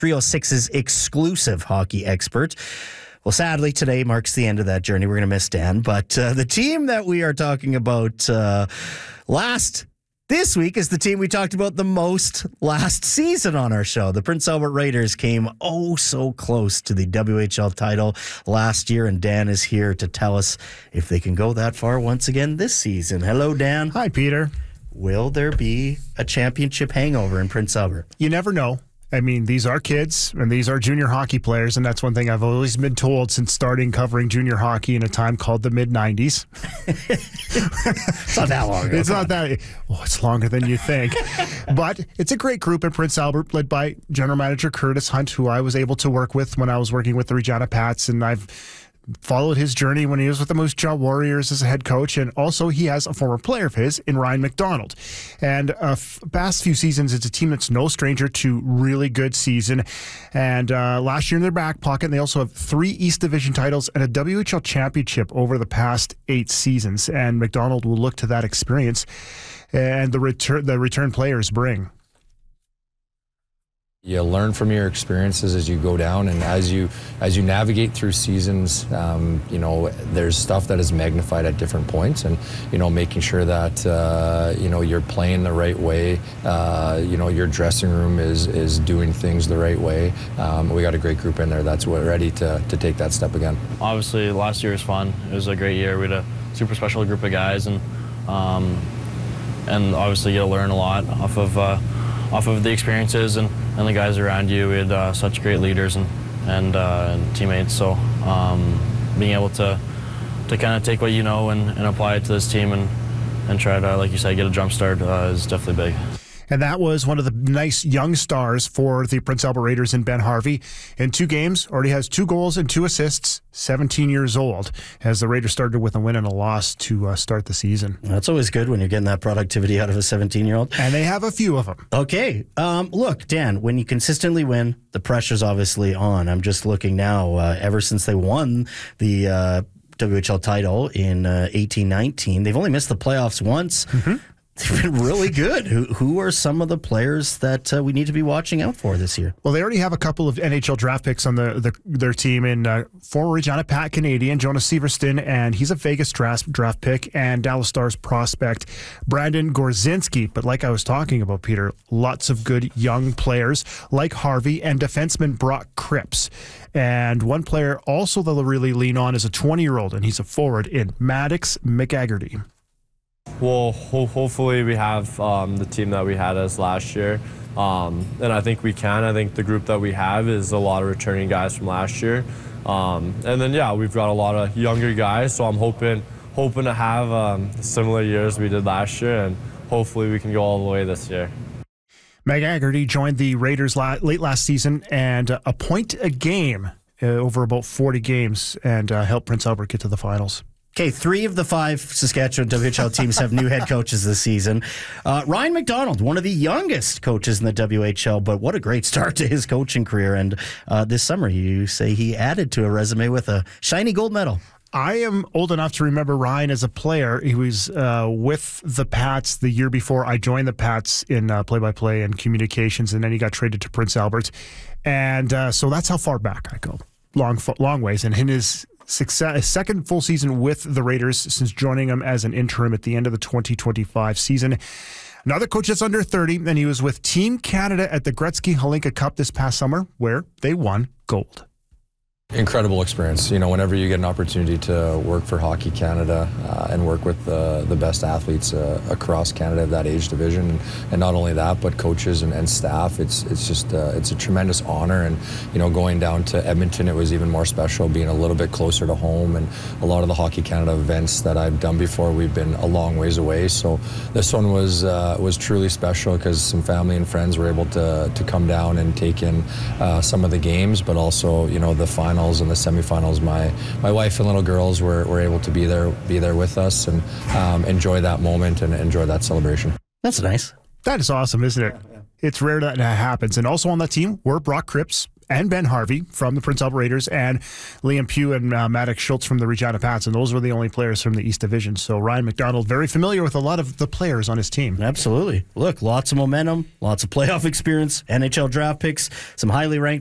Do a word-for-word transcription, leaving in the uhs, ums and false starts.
three oh six's exclusive hockey expert. Well, sadly, today marks the end of that journey. We're going to miss Dan. But uh, the team that we are talking about uh, last this week is the team we talked about the most last season on our show. The Prince Albert Raiders came oh so close to the W H L title last year, and Dan is here to tell us if they can go that far once again this season. Hello, Dan. Hi, Peter. Will there be a championship hangover in Prince Albert? You never know. I mean, these are kids, and these are junior hockey players, and that's one thing I've always been told since starting covering junior hockey in a time called the mid nineties. It's not that long ago. It's not that. Oh, it's longer than you think. But it's a great group in Prince Albert, led by General Manager Curtis Hunt, who I was able to work with when I was working with the Regina Pats, and I've followed his journey when he was with the Moose Jaw Warriors as a head coach, and also he has a former player of his in Ryan McDonald. And uh, f- past few seasons, it's a team that's no stranger to really good season. And uh, last year in their back pocket, they also have three East Division titles and a W H L championship over the past eight seasons. And McDonald will look to that experience and the return the return players bring. You learn from your experiences as you go down, and as you as you navigate through seasons, um, you know, there's stuff that is magnified at different points, and you know, making sure that uh, you know, you're playing the right way. Uh, you know, your dressing room is is doing things the right way. Um, we got a great group in there that's ready to to take that step again. Obviously, last year was fun. It was a great year. We had a super special group of guys, and um, and obviously you get to learn a lot off of. Uh, off of the experiences and, and the guys around you. We had uh, such great leaders and and, uh, and teammates, so um, being able to to kind of take what you know and, and apply it to this team and, and try to, like you said, get a jump start uh, is definitely big. And that was one of the nice young stars for the Prince Albert Raiders in Ben Harvey. In two games, already has two goals and two assists, seventeen years old, as the Raiders started with a win and a loss to uh, start the season. That's always good when you're getting that productivity out of a seventeen-year-old. And they have a few of them. Okay. Um, look, Dan, when you consistently win, the pressure's obviously on. I'm just looking now, uh, ever since they won the uh, W H L title in uh, eighteen nineteen, they've only missed the playoffs once. Mm-hmm. They've been really good. Who who are some of the players that uh, we need to be watching out for this year? Well, they already have a couple of N H L draft picks on the, the their team, in uh, former Regina Pat Canadian Jonas Severston, and he's a Vegas draft, draft pick, and Dallas Stars prospect Brandon Gorzinski. But like I was talking about, Peter, lots of good young players like Harvey and defenseman Brock Cripps. And one player also they'll really lean on is a twenty-year-old, and he's a forward in Maddox McGaggerty. Well, ho- hopefully we have um, the team that we had as last year, um, and I think we can. I think the group that we have is a lot of returning guys from last year, um, and then yeah, we've got a lot of younger guys. So I'm hoping hoping to have um, similar years we did last year, and hopefully we can go all the way this year. McGaggerty joined the Raiders la- late last season and uh, a point a game uh, over about forty games, and uh, helped Prince Albert get to the finals. Okay, three of the five Saskatchewan W H L teams have new head coaches this season. Uh, Ryan McDonald, one of the youngest coaches in the W H L, but what a great start to his coaching career. And uh, this summer, you say he added to a resume with a shiny gold medal. I am old enough to remember Ryan as a player. He was uh, with the Pats the year before I joined the Pats in uh, play-by-play and communications, and then he got traded to Prince Albert. And uh, so that's how far back I go, long, long ways. And in his Success, second full season with the Raiders since joining them as an interim at the end of the twenty twenty-five season. Another coach that's under thirty, and he was with Team Canada at the Gretzky Hlinka Cup this past summer, where they won gold. Incredible experience. You know, whenever you get an opportunity to work for Hockey Canada uh, and work with uh, the best athletes uh, across Canada of that age division, and, and not only that, but coaches and, and staff, it's it's just uh, it's a tremendous honor. And you know, going down to Edmonton, it was even more special, being a little bit closer to home. And a lot of the Hockey Canada events that I've done before, we've been a long ways away. So this one was uh, was truly special because some family and friends were able to to come down and take in uh, some of the games, but also you know the final. And the semifinals, my my wife and little girls were, were able to be there be there with us and um, enjoy that moment and enjoy that celebration. That's nice. That is awesome, isn't it? Yeah, yeah. It's rare that that happens. And also on that team were Brock Cripps and Ben Harvey from the Prince Albert Raiders, and Liam Pugh and uh, Maddox Schultz from the Regina Pats, and those were the only players from the East Division. So Ryan McDonald, very familiar with a lot of the players on his team. Absolutely. Look, lots of momentum, lots of playoff experience, N H L draft picks, some highly ranked